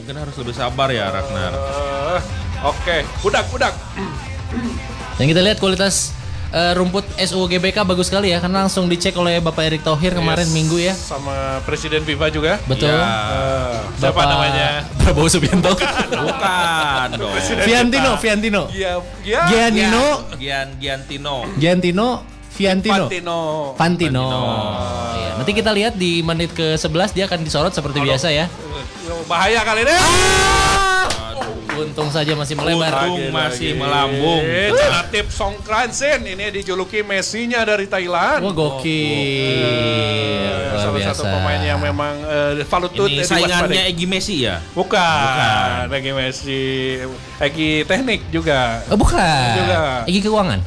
Mungkin harus lebih sabar ya Ragnar. Oke, budak. Yang kita lihat kualitas rumput SUGBK bagus sekali ya, karena langsung dicek oleh Bapak Erick Thohir kemarin Minggu ya. Sama Presiden FIFA juga. Betul. Ya. Siapa Bapak namanya? Prabowo Subianto. Bukan dong. Viantino. Fantino. Iya, nanti kita lihat di menit ke-11 dia akan disorot seperti biasa ya. Bahaya kali ini. Untung saja masih melebar. Untung masih melambung. Natip Songkransin ini dijuluki Messi-nya dari Thailand. Wah, gokil. Luar Salah biasa. satu pemain yang memang valutut Ini saingannya Egi Messi ya? Bukan. Egi Messi, Egi teknik juga. Oh, bukan. Juga. Egi keuangan.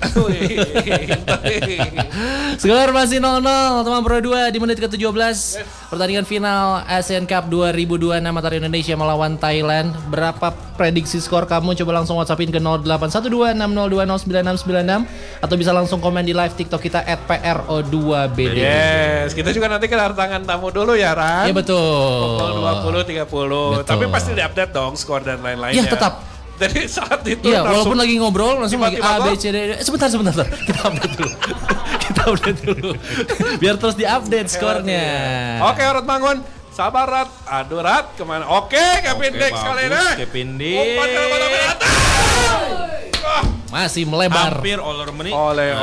Skor masih 0-0 teman Pro 2 di menit ke-17. Pertandingan final Asian Cup 2026 antara Indonesia melawan Thailand. Berapa prediksi skor kamu? Coba langsung WhatsAppin ke 081260209696 atau bisa langsung komen di live TikTok kita @pro2bd. Yes, kita juga nanti kedatangan tamu dulu ya Ran. Iya betul. Pukul 20.30. Tapi pasti diupdate dong skor dan lain-lainnya. Iya tetap. Jadi saat itu Iya, walaupun lagi ngobrol langsung lagi A, B, tiba-tiba C, D. Sebentar. Kita update dulu. Biar terus diupdate skornya. Oke, Rod Mangun. Sabar Rat. Aduh Rat, kemana? Oke, Kevin Dix kali ini. Kevin Umpan ke lapangan atas. Masih melebar. Hampir oleh menit. Oleh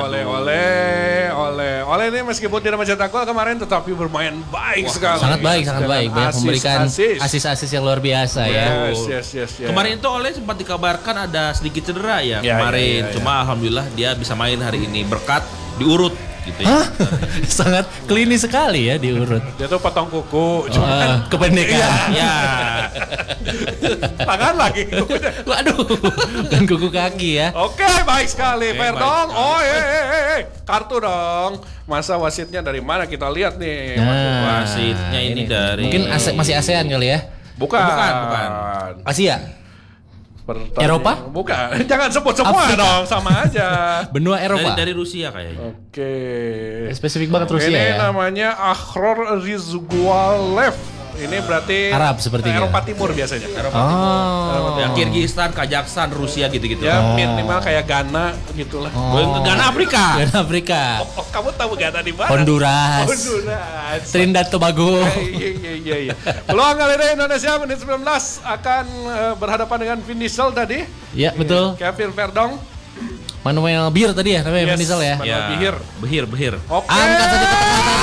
ini meskipun tidak mencetak gol kemarin tetapi bermain baik sekali. Sangat baik. Banyak memberikan asis. asis-asis yang luar biasa ya. Yes. Kemarin itu Oleh sempat dikabarkan ada sedikit cedera ya kemarin. Ya. Cuma alhamdulillah dia bisa main hari ini berkat diurut gitu ya. Hah? Sangat klinis sekali ya diurut. Dia tuh potong kuku, cuman Kependekan. Ya. tangan lagi. Waduh, kan kuku kaki ya. Oke, baik sekali, fair baik dong. sekali. Oh, kartu dong. Masa wasitnya dari mana kita lihat nih? Nah, Wasitnya ini dari Mungkin masih ASEAN kali ya. Bukan. Asia. Pertanyaan- Eropa? Bukan. Jangan sebut semua Afrika. dong, sama aja. Benua Eropa. dari Rusia kayaknya. Oke. Spesifik banget Rusia Ini ya. namanya Akhror Rizgualev. Ini berarti Arab sepertinya. Eropa Timur biasanya. Oh. Ya, Kirgistan, Kazakhstan, Rusia gitu-gitu. Ya minimal kayak Ghana gitulah. Ghana Afrika. Ghana Afrika. Oh, kamu tahu Ghana di mana? Honduras. Trinidad Tobago. Iya. Peluang kali ini Indonesia menit 19 akan berhadapan dengan Vin Diesel tadi. Ya, betul. Kevin Verdong. Manuel Bir tadi ya namanya Vin Diesel ya. Manuel Behir. Oke. Angkat saja ke tengah tadi.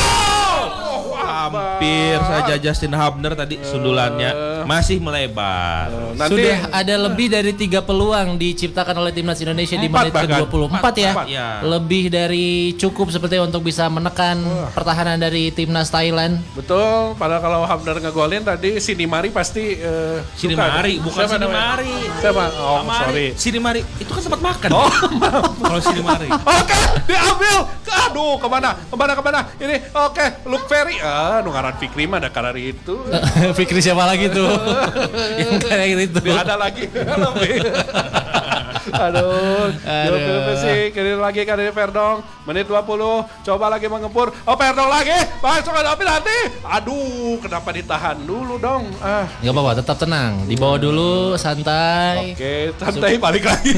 Hampir saja Justin Hubner tadi sundulannya masih melebar. Nanti Sudah ada lebih dari 3 peluang diciptakan oleh timnas Indonesia di menit bahkan. ke-24 ya. Ya. Lebih dari cukup seperti untuk bisa menekan pertahanan dari timnas Thailand. betul. Padahal kalau Hubner ngegolin tadi Sini Mari pasti Sini suka. Mari, bukan Siapa Sini namanya? Mari. Siapa? Oh, sorry. Sini Mari itu kan sempat makan. Kalau Sini Mari. Oke, diambil. Aduh, kemana? Ini, oke, Luke Ferry. Nu ngaran Fikri mah ada karar itu. Fikri siapa lagi tuh? Yang kayak itu. Ada lagi. Aduh. Sih, kiri lagi kali Verdong. Menit 20. Coba lagi mengempur. Oh, Verdong lagi. Masuk ada penalti. Aduh, kenapa ditahan dulu dong? Gak apa-apa, tetap tenang. Dibawa dulu, santai. Oke, santai balik lagi.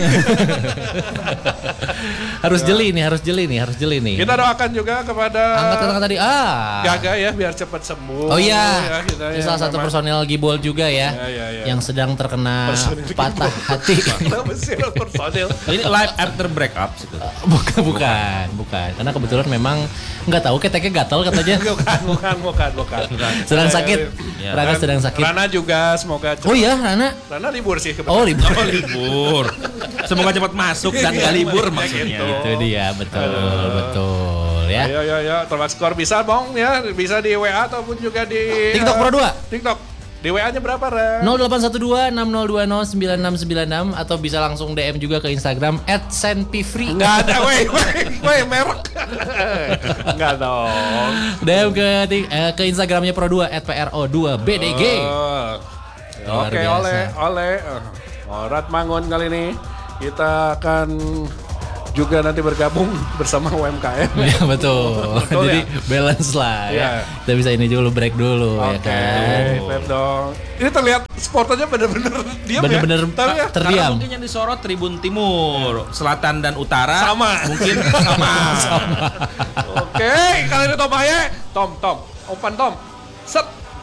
Harus jeli nih. Kita doakan juga kepada Angkat ke tengah tadi. Gaga ya biar cepat sembuh. Oh iya, Ya, kita ini ya, salah satu memang. personel Gibol juga ya, Ya. yang sedang terkena Personil patah Gibol. hati. Mesin personil. Ini live after breakup gitu. bukan. Karena kebetulan memang nggak tahu keteknya gatal katanya. Bukan. Sedang sakit. Ya. Rana sedang sakit. Rana juga semoga cepat. Oh iya, Rana. Rana libur sih kebetulan. Oh, libur. Oh, libur. Semoga cepat masuk dan gak libur maksudnya. Itu dia, betul ya. Ayo, tebak skor bisa Bong ya, bisa di WA ataupun juga di TikTok Pro 2. TikTok. Di WA-nya berapa, Ren? 0812-6020-966 atau bisa langsung DM juga ke Instagram @senpifri. Enggak ada, weh, merek. Enggak dong. DM ke Instagramnya Pro 2 @pro2bdg. Luar Oke, biasa. oleh Orat Mangun kali ini kita akan juga nanti bergabung bersama UMKM. Iya betul. Betul Jadi ya? balance lah ya. Iya. Kita bisa ini dulu break dulu ya kan. Perdong. Ini terlihat sportnya bener-bener diam Bener-bener ya. Tapi ya, Karena terdiam. mungkin yang disorot Tribun Timur, Selatan dan Utara Sama. mungkin sama. Oke, kali ini Tom Haye. Tom, umpan Tom. Set.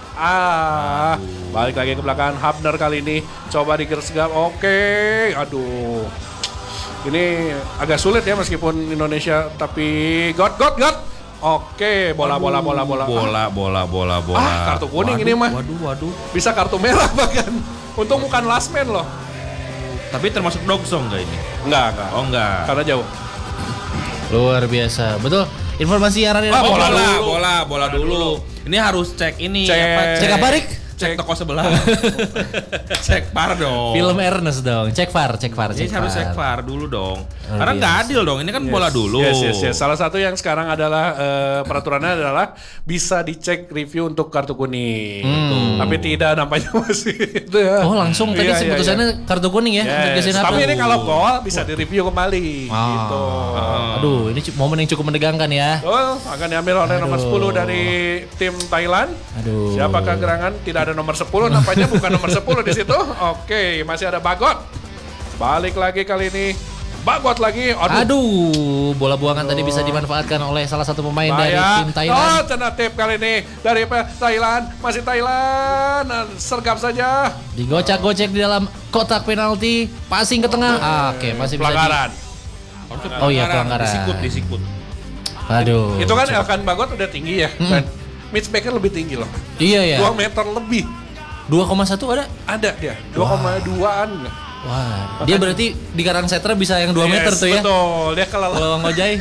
Balik lagi ke belakang Hubner kali ini. Coba digersgap. Oke, aduh. Ini agak sulit ya meskipun Indonesia, tapi got. Oke, bola. Bola. Kartu kuning ini mah. Waduh. Bisa kartu merah bahkan. Untung bukan last man loh. Tapi termasuk dogsong enggak ini? Enggak. Oh enggak. Karena jauh. Luar biasa. Betul. Informasi yang ada Bola dulu. Ini harus cek ini Cek apa, Rik? Cek toko sebelah. Cek VAR dong. Film Ernest dong. Cek VAR. Ini harus cek VAR dulu dong. Oh, Karena nggak yes. adil dong. Ini kan bola dulu. Yes. Salah satu yang sekarang adalah peraturannya adalah bisa dicek review untuk kartu kuning. Tapi tidak nampaknya masih itu ya. Oh langsung tadi Iya, keputusannya kartu kuning ya. untuk Yes. gesin apa? Tapi ini kalau gol bisa direview kembali gitu. Aduh, ini momen yang cukup menegangkan ya. Oh, akan diambil oleh nomor 10 dari tim Thailand. Aduh. Siapakah gerangan? Tidak ada nomor 10, nampaknya bukan nomor 10 di situ. Oke, masih ada Bagot. Balik lagi kali ini. Bagot lagi. Aduh, bola buangan tadi bisa dimanfaatkan oleh salah satu pemain dari tim Oh, Thailand. cena tip kali ini dari Thailand. Masih Thailand. Sergap saja. Digocek-gocek di dalam kotak penalti, passing ke tengah. Oke, masih bisa. Pelanggaran. Oh iya, pelanggaran. Disikut. Aduh. Itu kan Elkan Bagot udah tinggi ya. Dan Mitch Baker lebih tinggi loh. Iya ya. 2 meter lebih. 2,1 ada? Ada dia. 2,2an. Wah, dia berarti di Karang Setra bisa yang 2 meter tuh ya. Betul, dia kelelawar. Kalau ngojai.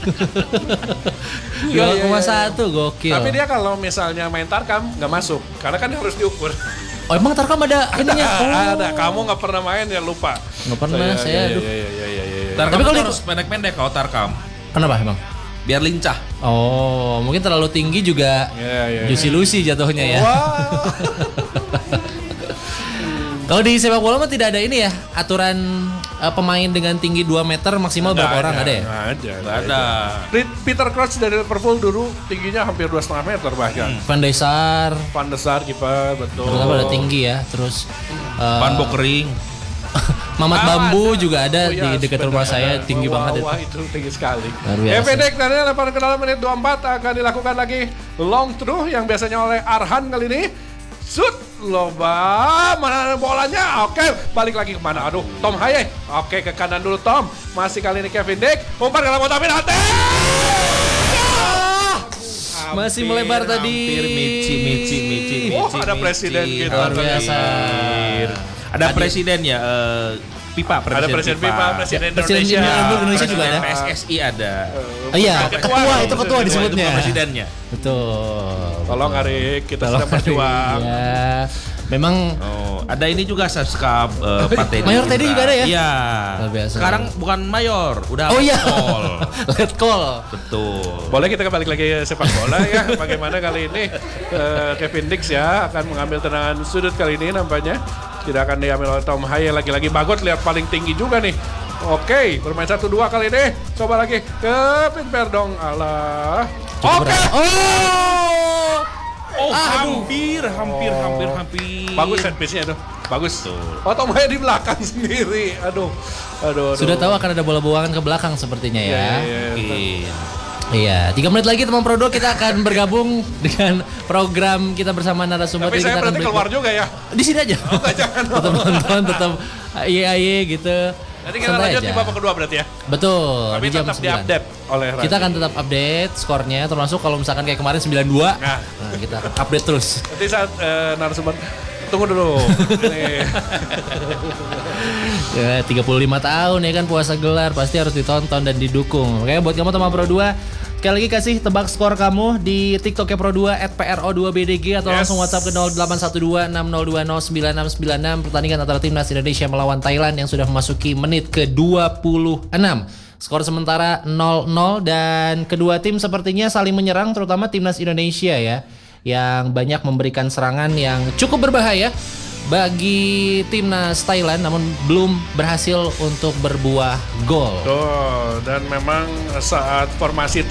2,1 gokil. Tapi dia kalau misalnya main tarkam nggak masuk, karena kan harus diukur. Oh emang Tarkam ada ininya? Oh. Ada, kamu nggak pernah main ya lupa. Nggak pernah saya. Aduh. Iya. Tarkam Tapi kalau itu harus pendek-pendek kalau Tarkam. Kenapa emang? Biar lincah. Oh, mungkin terlalu tinggi juga. Iya. Juicy Lucy jatuhnya ya. Wah. Kalau di sepak bola mah tidak ada ini ya, aturan pemain dengan tinggi 2 meter maksimal berapa orang ada ya? Nggak Ada. Peter Crouch dari Liverpool dulu tingginya hampir 2,5 meter bahkan. Van der Sar, Van der Sar kiper, betul. ternyata pada tinggi ya. Terus Ban Bokering. Mamat Bambu juga ada Oh, iya, di dekat rumah saya, tinggi banget itu. Wah, itu tinggi sekali. Luar biasa. Pendek dari lemparan ke dalam menit 24 akan dilakukan lagi long through yang biasanya oleh Arhan kali ini. Shoot, loba, mana bolanya? Oke, balik lagi kemana? Aduh, Tom Haye. Oke, ke kanan dulu Tom. Masih kali ini Kevin Dick. Umpan ke dalam kotak penalti. Masih melebar tadi. Hampir Michi. Oh, ada presiden kita. Luar biasa. Ada presiden ya, Pipa. Ada presiden FIFA, presiden Presiden Indonesia. Indonesia juga ada. PSSI ada. Oh iya, Ketua, ketua itu ketua ketua, disebutnya. Bukan presidennya. Betul. Tolong Arik, kita Tolong, sedang berjuang. Ya. Memang Oh, ada ini juga Subscribe Pak Teddy. Mayor Teddy juga ada ya? Iya. Luar biasa. Sekarang bukan mayor, udah oh iya. call. Let call. Betul. Boleh kita balik lagi sepak bola ya. Bagaimana kali ini Kevin Dix ya akan mengambil tendangan sudut kali ini nampaknya. Tidak akan diambil oleh Tom Haye. Lagi-lagi Bagot lihat paling tinggi juga nih. Oke, bermain 1-2 kali ini. Coba lagi Kevin Perdong. Alah. Oke. Oh, hampir. Bagus set piece-nya tuh. Bagus. Oh, Tom Haye di belakang sendiri. Aduh. Sudah tahu akan ada bola buangan ke belakang sepertinya ya. Mungkin. Iya, 3 menit lagi teman Prodo kita akan bergabung dengan program kita bersama narasumber. Tapi Jadi saya kita akan berarti keluar juga ya. di sini aja. Jangan. Tetap nonton, tetap iya gitu. Nanti kita Santai lanjut aja. di babak kedua berarti ya. Betul. Tapi di jam tetap 9. diupdate oleh Randy. Kita akan tetap update skornya, termasuk kalau misalkan kayak kemarin 9-2. Nah, kita akan update terus. Nanti saat narasumber tunggu dulu. Ini. Ya, 35 tahun ya kan puasa gelar, pasti harus ditonton dan didukung. Oke, buat kamu teman Pro 2, sekali lagi kasih tebak skor kamu di TikToknya Pro 2 @pro2bdg atau langsung WhatsApp ke 0812-602-09696. Pertandingan antara timnas Indonesia melawan Thailand yang sudah memasuki menit ke-26. Skor sementara 0-0 dan kedua tim sepertinya saling menyerang, terutama timnas Indonesia ya, yang banyak memberikan serangan yang cukup berbahaya. bagi timnas Thailand namun belum berhasil untuk berbuah gol. Tuh, dan memang saat formasi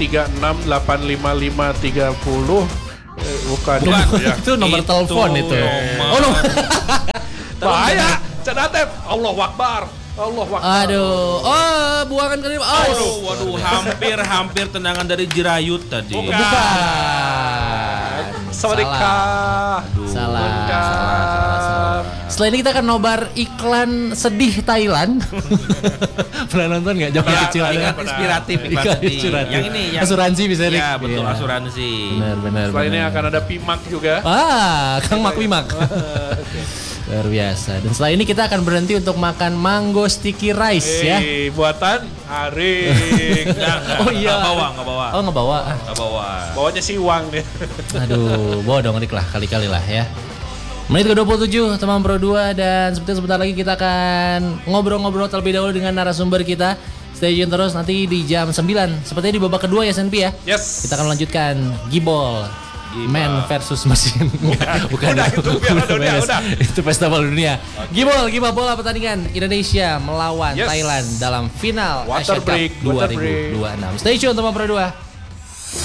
36855310 bukan ya. Itu nomor Itu telepon itu. nomor. Oh, nomor. Bahaya. Cadatep. Allah Akbar. Allah Akbar. Aduh. Oh, buangan kali. Oh. Waduh, hampir tendangan dari Jirayut tadi. Bukan. Bukan. Sawadikah. Salah. Setelah ini kita akan nobar iklan sedih Thailand. Pernah nonton nggak zaman kecil? Iklan ada? inspiratif, iklan Iklan sedih. inspiratif. Yang ini, yang Asuransi bisa, Rik? Iya, betul, Iya. asuransi. Benar. Setelah ini akan ada Pimak juga. Kang Mak Wimak. Luar biasa. Dan setelah ini kita akan berhenti untuk makan mango sticky rice ya. Buatan Arik. Enggak, Oh iya. Nggak bawa. Oh, nggak bawa. Nggak bawa. Bawanya Siwang deh. Aduh, bawa dong Rik lah, kali-kali lah ya. Menit ke-27 teman Pro 2 dan sebentar lagi kita akan ngobrol-ngobrol terlebih dahulu dengan narasumber kita. Stay tune terus nanti di jam 9. Sepertinya di babak kedua ya Senpi ya. Yes. Kita akan lanjutkan Gibol. Man versus mesin. Bukan. Udah, itu biar beres. udah. Itu pesta bola dunia. Gibol bola pertandingan Indonesia melawan Yes. Thailand dalam final Water Asia Cup break, water 2026. Stay tune teman Pro 2.